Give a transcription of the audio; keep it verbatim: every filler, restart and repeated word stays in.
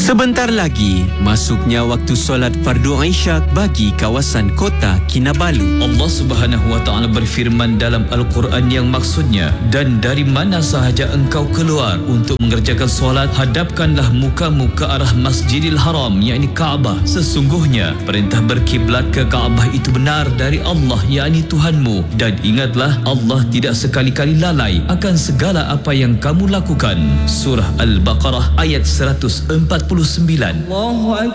Sebentar lagi, masuknya waktu solat fardu Isyak bagi kawasan kota Kinabalu. Allah Subhanahu wa taala berfirman dalam Al-Quran yang maksudnya, dan dari mana sahaja engkau keluar untuk mengerjakan solat, hadapkanlah mukamu ke arah Masjidil Haram, yakni Kaabah. Sesungguhnya perintah berkiblat ke Kaabah itu benar dari Allah, yakni Tuhanmu, dan ingatlah Allah tidak sekali-kali lalai akan segala apa yang kamu lakukan. Surah Al-Baqarah ayat seratus empat puluh sembilan. Allahu Akbar.